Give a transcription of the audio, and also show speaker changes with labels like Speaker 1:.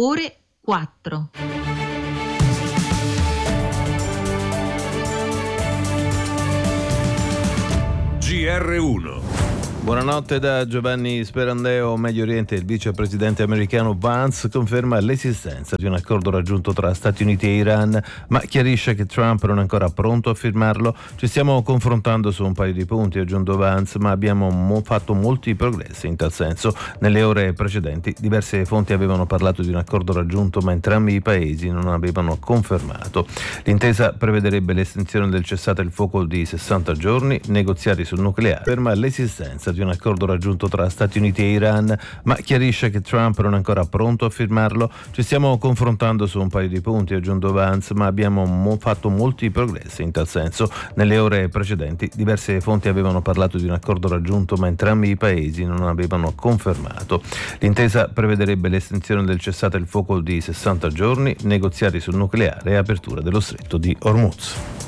Speaker 1: ore 4.
Speaker 2: GR1.
Speaker 3: Buonanotte da Giovanni Sperandeo. Medio Oriente. Il vicepresidente americano Vance conferma l'esistenza di un accordo raggiunto tra Stati Uniti e Iran, ma chiarisce che Trump non è ancora pronto a firmarlo. Ci stiamo confrontando su un paio di punti, ha aggiunto Vance, ma abbiamo fatto molti progressi in tal senso. Nelle ore precedenti diverse fonti avevano parlato di un accordo raggiunto, ma entrambi i paesi non avevano confermato. L'intesa prevederebbe l'estensione del cessate il fuoco di 60 giorni, negoziati sul nucleare, ferma l'esistenza di un accordo raggiunto tra Stati Uniti e Iran, ma chiarisce che Trump non è ancora pronto a firmarlo. Ci stiamo confrontando su un paio di punti, ha aggiunto Vance, ma abbiamo fatto molti progressi in tal senso. Nelle ore precedenti diverse fonti avevano parlato di un accordo raggiunto, ma entrambi i paesi non avevano confermato. L'intesa prevederebbe l'estensione del cessate il fuoco di 60 giorni, negoziati sul nucleare e apertura dello stretto di Hormuz.